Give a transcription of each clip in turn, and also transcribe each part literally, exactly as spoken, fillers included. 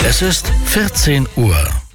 Es ist vierzehn Uhr.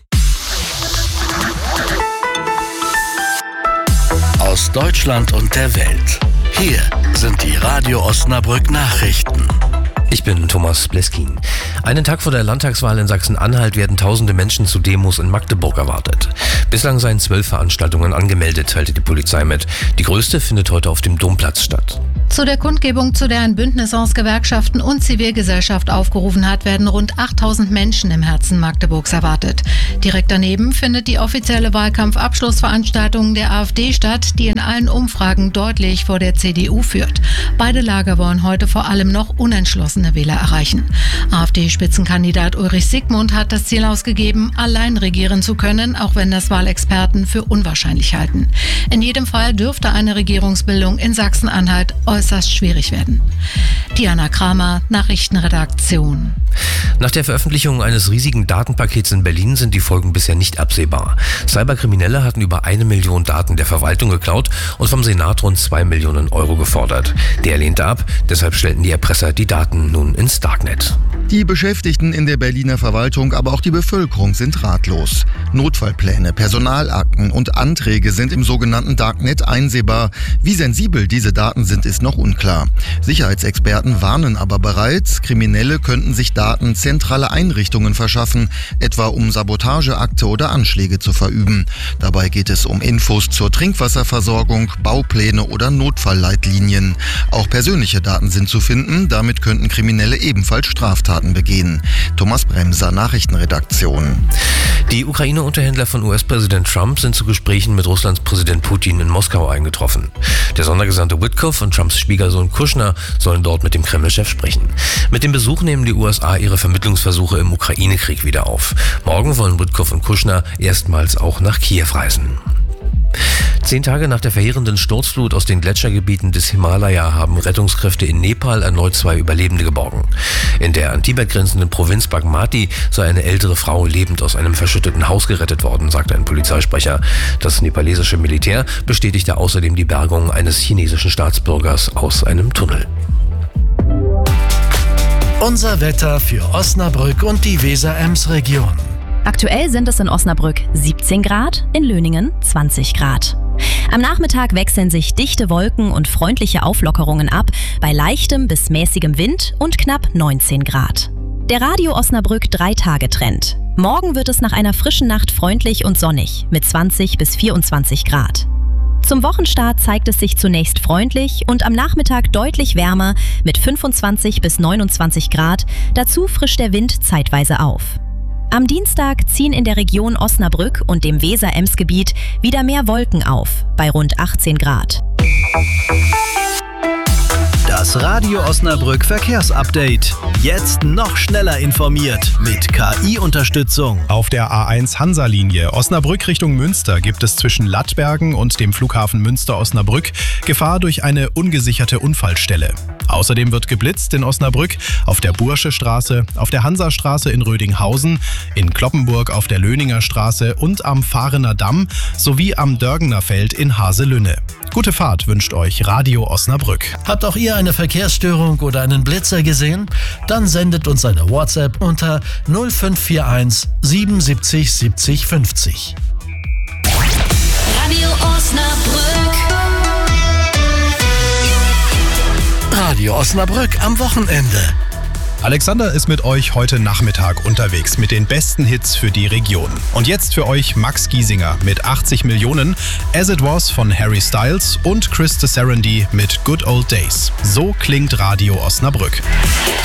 Aus Deutschland und der Welt. Hier sind die Radio Osnabrück Nachrichten. Ich bin Thomas Bleskin. Einen Tag vor der Landtagswahl in Sachsen-Anhalt werden tausende Menschen zu Demos in Magdeburg erwartet. Bislang seien zwölf Veranstaltungen angemeldet, teilte die Polizei mit. Die größte findet heute auf dem Domplatz statt. Zu der Kundgebung, zu der ein Bündnis aus Gewerkschaften und Zivilgesellschaft aufgerufen hat, werden rund achttausend Menschen im Herzen Magdeburgs erwartet. Direkt daneben findet die offizielle Wahlkampfabschlussveranstaltung der AfD statt, die in allen Umfragen deutlich vor der C D U führt. Beide Lager wollen heute vor allem noch unentschlossene Wähler erreichen. AfD-Spitzenkandidat Ulrich Siegmund hat das Ziel ausgegeben, allein regieren zu können, auch wenn das Wahlexperten für unwahrscheinlich halten. In jedem Fall dürfte eine Regierungsbildung in Sachsen-Anhalt äußerst schwierig werden. Diana Kramer, Nachrichtenredaktion. Nach der Veröffentlichung eines riesigen Datenpakets in Berlin sind die Folgen bisher nicht absehbar. Cyberkriminelle hatten über eine Million Daten der Verwaltung geklaut und vom Senat rund zwei Millionen Euro gefordert. Der lehnte ab, deshalb stellten die Erpresser die Daten nun ins Darknet. Die Beschäftigten in der Berliner Verwaltung, aber auch die Bevölkerung sind ratlos. Notfallpläne, Personalakten und Anträge sind im sogenannten Darknet einsehbar. Wie sensibel diese Daten sind, ist noch unklar. Sicherheitsexperten warnen aber bereits, Kriminelle könnten sich Daten zentraler Einrichtungen verschaffen, etwa um Sabotageakte oder Anschläge zu verüben. Dabei geht es um Infos zur Trinkwasserversorgung, Baupläne oder Notfallleitlinien. Auch persönliche Daten sind zu finden, damit könnten Kriminelle ebenfalls Straftaten begehen. Thomas Bremser, Nachrichtenredaktion. Die Ukraine-Unterhändler von U S-Präsident Trump sind zu Gesprächen mit Russlands Präsident Putin in Moskau eingetroffen. Der Sondergesandte Witkoff und Trumps Schwiegersohn Kushner sollen dort mit dem Kreml-Chef sprechen. Mit dem Besuch nehmen die U S A ihre Vermittlungsversuche im Ukraine-Krieg wieder auf. Morgen wollen Witkoff und Kushner erstmals auch nach Kiew reisen. Zehn Tage nach der verheerenden Sturzflut aus den Gletschergebieten des Himalaya haben Rettungskräfte in Nepal erneut zwei Überlebende geborgen. In der an Tibet grenzenden Provinz Bagmati sei eine ältere Frau lebend aus einem verschütteten Haus gerettet worden, sagte ein Polizeisprecher. Das nepalesische Militär bestätigte außerdem die Bergung eines chinesischen Staatsbürgers aus einem Tunnel. Unser Wetter für Osnabrück und die Weser-Ems-Region. Aktuell sind es in Osnabrück siebzehn Grad, in Löningen zwanzig Grad. Am Nachmittag wechseln sich dichte Wolken und freundliche Auflockerungen ab, bei leichtem bis mäßigem Wind und knapp neunzehn Grad. Der Radio Osnabrück drei-Tage-Trend. Morgen wird es nach einer frischen Nacht freundlich und sonnig mit zwanzig bis vierundzwanzig Grad. Zum Wochenstart zeigt es sich zunächst freundlich und am Nachmittag deutlich wärmer mit fünfundzwanzig bis neunundzwanzig Grad. Dazu frischt der Wind zeitweise auf. Am Dienstag ziehen in der Region Osnabrück und dem Weser-Ems-Gebiet wieder mehr Wolken auf, bei rund achtzehn Grad. Das Radio Osnabrück Verkehrsupdate. Jetzt noch schneller informiert mit K I-Unterstützung. Auf der A eins Hansa-Linie Osnabrück Richtung Münster gibt es zwischen Lattbergen und dem Flughafen Münster-Osnabrück Gefahr durch eine ungesicherte Unfallstelle. Außerdem wird geblitzt in Osnabrück auf der Bursche Straße, auf der Hansastraße in Rödinghausen, in Kloppenburg auf der Löninger Straße und am Fahrener Damm sowie am Dörgener Feld in Haselünne. Gute Fahrt wünscht euch Radio Osnabrück. Habt auch ihr eine Verkehrsstörung oder einen Blitzer gesehen? Dann sendet uns eine WhatsApp unter null fünf vier eins siebenundsiebzig siebzig fünfzig. Radio Osnabrück. Radio Osnabrück am Wochenende. Alexander ist mit euch heute Nachmittag unterwegs mit den besten Hits für die Region. Und jetzt für euch Max Giesinger mit achtzig Millionen, As It Was von Harry Styles und Chris de Serendy mit Good Old Days. So klingt Radio Osnabrück.